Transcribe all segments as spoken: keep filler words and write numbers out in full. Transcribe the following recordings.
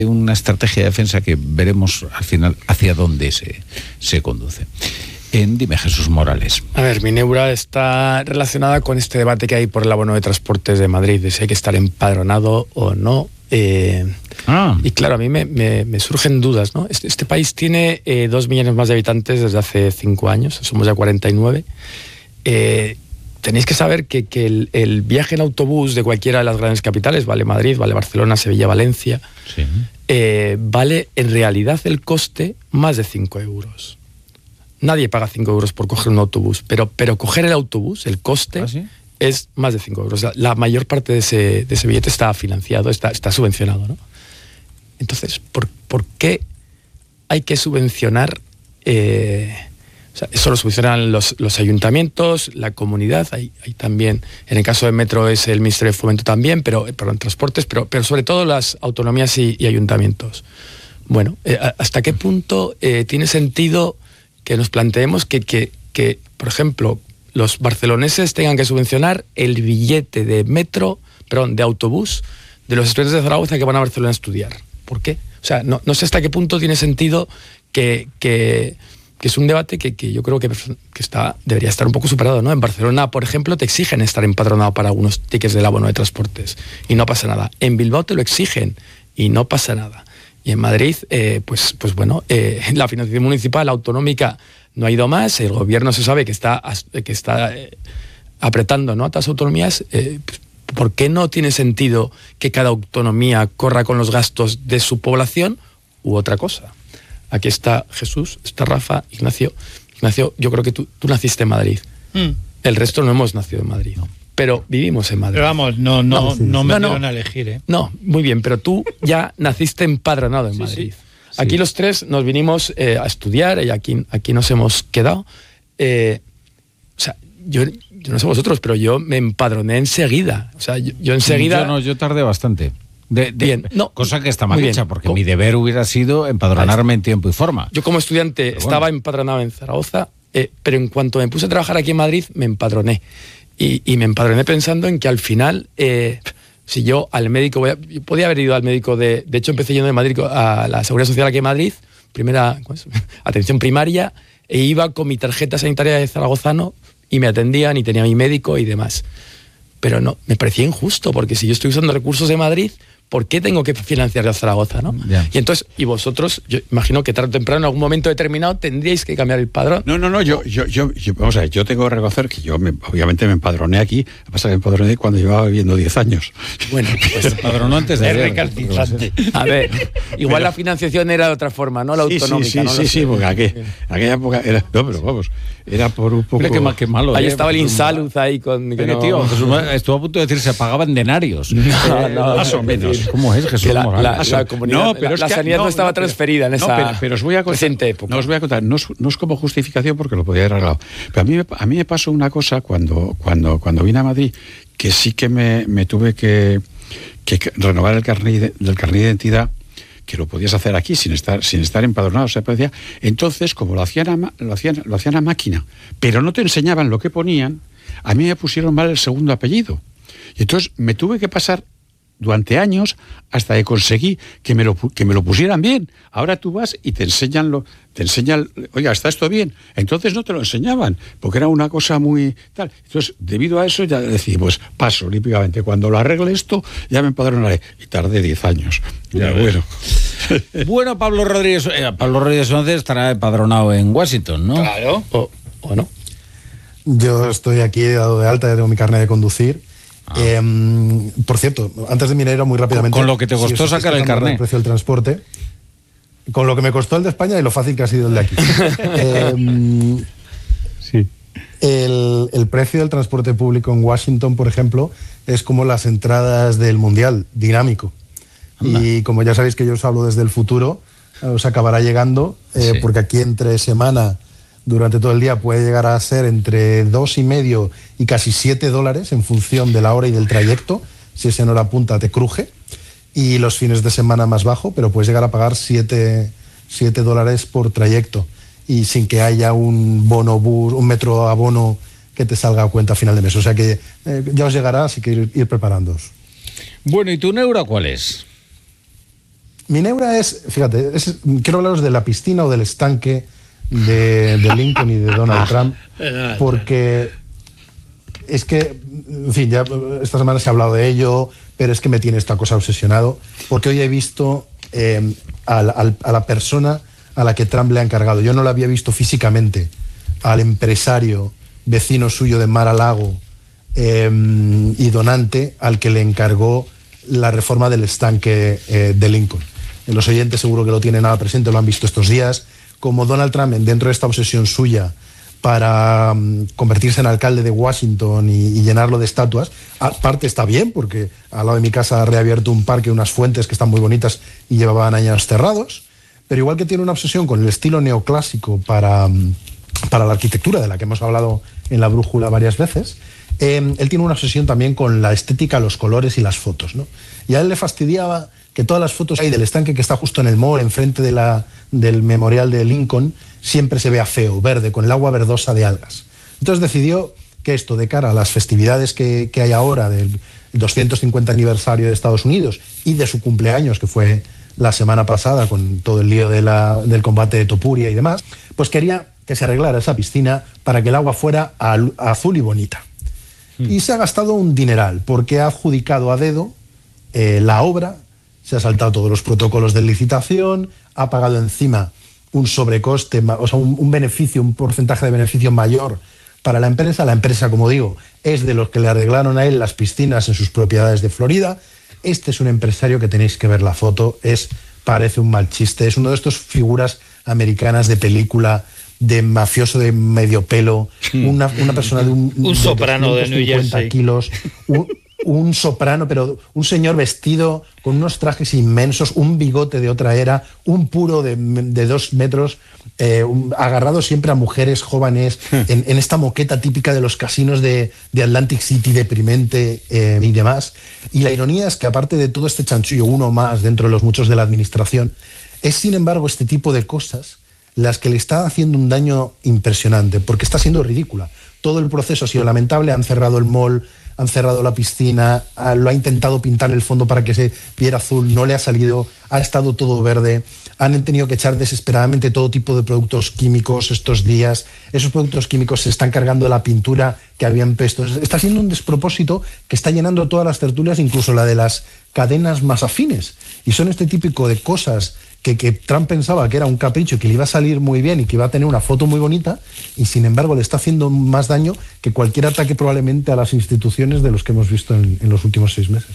una estrategia de defensa que veremos al final hacia dónde se, se conduce. Eh, dime, Jesús Morales. A ver, mi neura está relacionada con este debate que hay por el abono de transportes de Madrid, de si hay que estar empadronado o no. Eh, ah. Y claro, a mí me, me, me surgen dudas, ¿no? Este, este país tiene eh, dos millones más de habitantes desde hace cinco años, somos ya cuarenta y nueve. Eh, tenéis que saber que, que el, el viaje en autobús de cualquiera de las grandes capitales, vale Madrid, vale Barcelona, Sevilla, Valencia, sí. eh, vale en realidad el coste más de cinco euros. Nadie paga cinco euros por coger un autobús, pero, pero coger el autobús, el coste, ¿ah, sí? es más de cinco euros. La, la mayor parte de ese, de ese billete está financiado, está, está subvencionado, ¿no? Entonces, ¿por, ¿por qué hay que subvencionar? Eh, o sea, eso lo subvencionan los, los ayuntamientos, la comunidad, hay, hay también, en el caso de Metro es el Ministerio de Fomento también, pero, perdón, transportes, pero, pero sobre todo las autonomías y, y ayuntamientos. Bueno, eh, ¿hasta qué punto eh, tiene sentido que nos planteemos que, que, que, por ejemplo, los barceloneses tengan que subvencionar el billete de metro, perdón, de autobús de los estudiantes de Zaragoza que van a Barcelona a estudiar? ¿Por qué? O sea, no, no sé hasta qué punto tiene sentido que, que, que es un debate que, que yo creo que, que está, debería estar un poco superado, ¿no? En Barcelona, por ejemplo, te exigen estar empadronado para algunos tickets del abono de transportes y no pasa nada. En Bilbao te lo exigen y no pasa nada. Y en Madrid, eh, pues, pues bueno, eh, la financiación municipal autonómica no ha ido más, el gobierno se sabe que está, que está eh, apretando, ¿no?, a estas autonomías. Eh, pues, ¿por qué no tiene sentido que cada autonomía corra con los gastos de su población u otra cosa? Aquí está Jesús, está Rafa, Ignacio. Ignacio, yo creo que tú, tú naciste en Madrid. Mm. El resto no hemos nacido en Madrid. No. Pero vivimos en Madrid. Pero vamos, no, no, no, sí, no me no, dieron no. a elegir, ¿eh? No, muy bien, pero tú ya naciste empadronado en sí, Madrid. Sí. Sí. Aquí los tres nos vinimos eh, a estudiar y aquí, aquí nos hemos quedado. Eh, o sea, yo, yo no sé vosotros, pero yo me empadroné enseguida. O sea, yo, yo enseguida... Yo no, yo tardé bastante. De, de, bien, no, cosa que está mal hecha, porque ¿Cómo? mi deber hubiera sido empadronarme en tiempo y forma. Yo como estudiante pero estaba bueno. empadronado en Zaragoza, eh, pero en cuanto me puse a trabajar aquí en Madrid, me empadroné. Y, y me empadroné pensando en que al final, eh, si yo al médico, voy a, yo podía haber ido al médico de, de hecho empecé yendo de Madrid a la Seguridad Social aquí en Madrid, primera atención primaria, e iba con mi tarjeta sanitaria de zaragozano y me atendían y tenía mi médico y demás. Pero no, me parecía injusto, porque si yo estoy usando recursos de Madrid, ¿por qué tengo que financiar a Zaragoza, no? Yeah. Y entonces, y vosotros, yo imagino que tarde o temprano, en algún momento determinado, tendríais que cambiar el padrón. No, no, no, yo, yo, yo, yo vamos a ver, yo tengo que reconocer que yo, me, obviamente, me empadroné aquí, lo que pasa es que me empadroné cuando llevaba viviendo diez años. Bueno, pues empadronó antes de ayer. Recalcitrante. A ver, igual pero, la financiación era de otra forma, ¿no? La sí, autonómica. Sí, sí, ¿no? sí, sí, porque aquel, aquella época era, no, pero vamos, era por un poco... Qué, mal, qué malo. Ahí eh, estaba el Insalud ahí con... Que no... tío, Jesús, estuvo a punto de decir, se pagaban denarios. No, eh, no, más o menos. ¿Cómo es, Jesús? La, la, la, comunidad, no, pero la, la sanidad no, no estaba no, pero, transferida en esa no, pero, pero os voy a contar, reciente época. No os voy a contar, no es, no es como justificación porque lo podía haber arreglado. Pero a mí, a mí me pasó una cosa cuando, cuando, cuando vine a Madrid, que sí que me, me tuve que, que renovar el carnet del carnet de identidad, que lo podías hacer aquí sin estar, sin estar empadronado. O sea, podía, entonces, como lo hacían, a, lo, hacían, lo hacían a máquina, pero no te enseñaban lo que ponían, a mí me pusieron mal el segundo apellido. Y entonces me tuve que pasar durante años hasta que conseguí que me lo que me lo pusieran bien. Ahora tú vas y te enseñan lo te enseñan, oiga, ¿está esto bien? Entonces no te lo enseñaban, porque era una cosa muy tal. Entonces, debido a eso ya decidí, pues paso olímpicamente, cuando lo arregle esto, ya me empadronaré. Y tardé diez años. Ya, bueno. Bueno, Pablo Rodríguez, eh, Pablo Rodríguez Suárez estará empadronado en Washington, ¿no? Claro. O, o no. Yo estoy aquí dado de alta, ya tengo mi carnet de conducir. Ah. Eh, por cierto, antes de Mineiro, muy rápidamente... Con, con lo que te costó si sacar el carnet. El precio del transporte, con lo que me costó el de España y lo fácil que ha sido el de aquí. eh, sí. el, el precio del transporte público en Washington, por ejemplo, es como las entradas del Mundial, dinámico. Anda. Y como ya sabéis que yo os hablo desde el futuro, os acabará llegando, eh, sí. porque aquí entre semana... durante todo el día puede llegar a ser entre dos y medio y casi siete dólares en función de la hora y del trayecto. Si es en hora punta te cruje. Y los fines de semana más bajo, pero puedes llegar a pagar siete dólares por trayecto. Y sin que haya un bono bus, un metro abono que te salga a cuenta a final de mes. O sea que eh, ya os llegará, así que ir, ir preparándoos. Bueno, ¿y tu neura cuál es? mi neura es, fíjate, es, quiero hablaros de la piscina o del estanque de, de Lincoln y de Donald Trump, porque es que, en fin, ya esta semana se ha hablado de ello, pero es que me tiene esta cosa obsesionado, porque hoy he visto eh, a, la, a la persona a la que Trump le ha encargado. Yo no la había visto físicamente, al empresario vecino suyo de Mar-a-Lago eh, y donante, al que le encargó la reforma del estanque eh, de Lincoln. Los oyentes seguro que lo tienen nada presente, lo han visto estos días, como Donald Trump, dentro de esta obsesión suya para um, convertirse en alcalde de Washington y, y llenarlo de estatuas. Aparte está bien, porque al lado de mi casa ha reabierto un parque, unas fuentes que están muy bonitas y llevaban años cerrados, pero igual que tiene una obsesión con el estilo neoclásico para, um, para la arquitectura, de la que hemos hablado en La Brújula varias veces, eh, él tiene una obsesión también con la estética, los colores y las fotos, ¿no? Y a él le fastidiaba que todas las fotos que hay del estanque que está justo en el mall, enfrente de la, del memorial de Lincoln, siempre se vea feo, verde, con el agua verdosa de algas. Entonces decidió que esto, de cara a las festividades que, que hay ahora del doscientos cincuenta aniversario de Estados Unidos y de su cumpleaños, que fue la semana pasada con todo el lío de la, del combate de Topuria y demás, pues quería que se arreglara esa piscina para que el agua fuera al, azul y bonita. Mm. Y se ha gastado un dineral, porque ha adjudicado a dedo eh, la obra, se ha saltado todos los protocolos de licitación, ha pagado encima un sobrecoste, o sea, un, un beneficio, un porcentaje de beneficio mayor para la empresa. La empresa, como digo, es de los que le arreglaron a él las piscinas en sus propiedades de Florida. Este es un empresario que tenéis que ver la foto, es, parece un mal chiste, es uno de estos figuras americanas de película, de mafioso de medio pelo, una, una persona de un... un soprano de New Jersey. Kilos, un, un soprano, pero un señor vestido con unos trajes inmensos, un bigote de otra era, un puro de, de dos metros, eh, un, agarrado siempre a mujeres jóvenes, en, en esta moqueta típica de los casinos de, de Atlantic City, deprimente eh, y demás. Y la ironía es que, aparte de todo este chanchullo, uno más dentro de los muchos de la administración, es sin embargo este tipo de cosas las que le está haciendo un daño impresionante, porque está siendo ridícula. Todo el proceso ha sido lamentable, han cerrado el mall, han cerrado la piscina, lo ha intentado pintar el fondo para que se viera azul, no le ha salido, ha estado todo verde, han tenido que echar desesperadamente todo tipo de productos químicos estos días, esos productos químicos se están cargando la pintura que habían puesto. Está siendo un despropósito que está llenando todas las tertulias, incluso la de las cadenas más afines, y son este típico de cosas que, que Trump pensaba que era un capricho, que le iba a salir muy bien y que iba a tener una foto muy bonita, y sin embargo le está haciendo más daño que cualquier ataque probablemente a las instituciones de los que hemos visto en, en los últimos seis meses.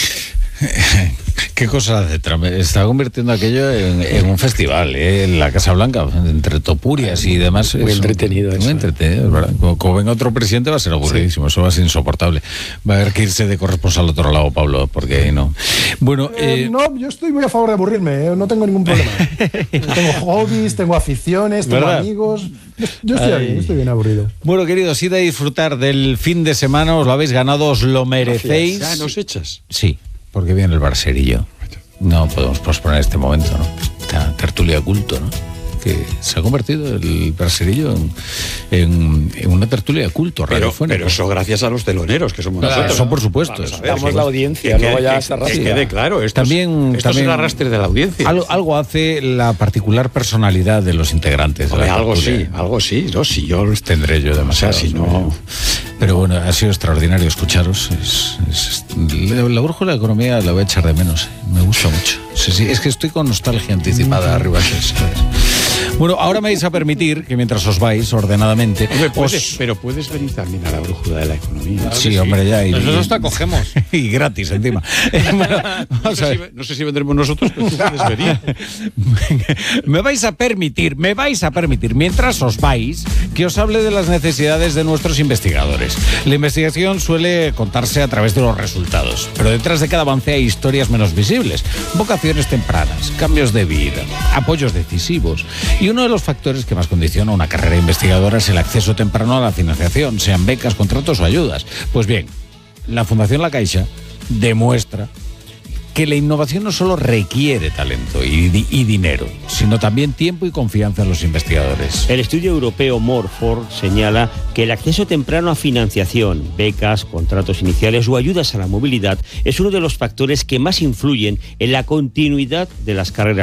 ¿Qué cosa hace Trump? Está convirtiendo aquello en, en un festival, ¿eh? En la Casa Blanca, entre topurias y demás. Muy entretenido eso. Muy entretenido, ¿verdad? Como, como venga otro presidente va a ser aburridísimo, sí. Eso va a ser insoportable. Va a haber que irse de corresponsal al otro lado, Pablo, porque ahí no. Bueno, eh, eh... no, yo estoy muy a favor de aburrirme, ¿eh? No tengo ningún problema. Tengo hobbies, tengo aficiones, tengo ¿verdad? Amigos. Yo, yo estoy bien, estoy bien aburrido. Bueno, queridos, id a disfrutar del fin de semana, os lo habéis ganado, os lo merecéis. ¿Ya nos echas? Sí. Porque viene el Barcerillo. No podemos posponer este momento, ¿no? Esta tertulia culto, ¿no? Que se ha convertido el Barcerillo en, en, en una tertulia culto. Pero, pero eso gracias a los teloneros, que somos claro, nosotros. Eso por supuesto. Damos la audiencia, luego ya se arrastra. Que quede claro, esto, también, es, esto también, es el arrastre de la audiencia. Algo, algo hace la particular personalidad de los integrantes. Hombre, de la algo sí, algo sí. No, si yo tendré yo demasiado. O sea, si no... Pero bueno, ha sido extraordinario escucharos. Es, es, la, la brújula de economía la voy a echar de menos. Me gusta mucho. Sí, sí, es que estoy con nostalgia anticipada mm-hmm. arriba. ¿Sabes? Bueno, ahora me vais a permitir que mientras os vais ordenadamente... Hombre, puedes, os... pero puedes venir también a la brújula de la economía. Claro sí, sí, hombre, ya. Y, nosotros te acogemos. Y gratis, encima. Bueno, no, sé si, no sé si vendremos nosotros, pero tú puedes venir. Me vais a permitir, me vais a permitir, mientras os vais, que os hable de las necesidades de nuestros investigadores. La investigación suele contarse a través de los resultados, pero detrás de cada avance hay historias menos visibles, vocaciones tempranas, cambios de vida, apoyos decisivos. Y uno de los factores que más condiciona una carrera investigadora es el acceso temprano a la financiación, sean becas, contratos o ayudas. Pues bien, la Fundación La Caixa demuestra que la innovación no solo requiere talento y, y dinero, sino también tiempo y confianza en los investigadores. El estudio europeo Morford señala que el acceso temprano a financiación, becas, contratos iniciales o ayudas a la movilidad es uno de los factores que más influyen en la continuidad de las carreras